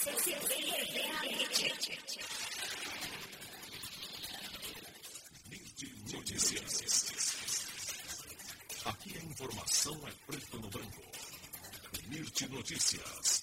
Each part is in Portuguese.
Você vê realmente. Notícias. Aqui a informação é preto no branco. Mirte Notícias.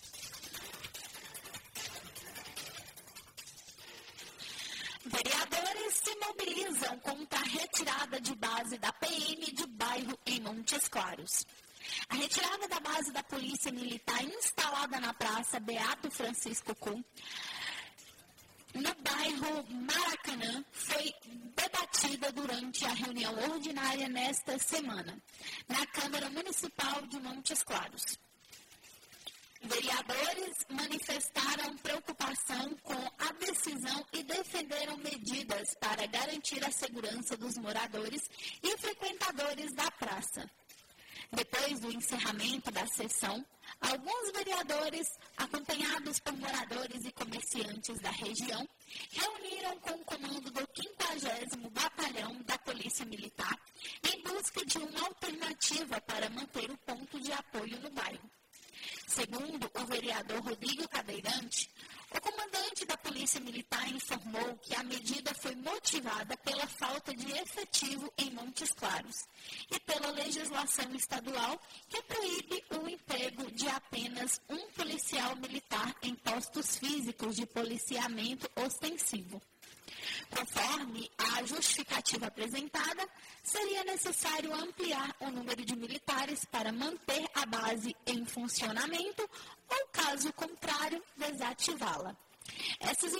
Vereadores se mobilizam contra a retirada de base da PM de bairro em Montes Claros. A retirada da base da Polícia Militar instalada na Praça Beato Francisco Kuhn, no bairro Maracanã, foi debatida durante a reunião ordinária nesta semana, na Câmara Municipal de Montes Claros. Vereadores manifestaram preocupação com a decisão e defenderam medidas para garantir a segurança dos moradores e frequentadores da praça. Depois do encerramento da sessão, alguns vereadores, acompanhados por moradores e comerciantes da região, reuniram com o comando do 50º Batalhão da Polícia Militar em busca de uma alternativa para manter o ponto de apoio no bairro. Segundo o vereador Rodrigo Cadeirante, o comandante da Polícia Militar informou que a medida foi motivada pela falta de efetivo em Montes Claros e pela legislação estadual que proíbe o emprego de apenas um policial militar em postos físicos de policiamento ostensivo. Conforme a justificativa apresentada, seria necessário ampliar o número de militares para manter a base em funcionamento ou, caso contrário, desativá-la. Essas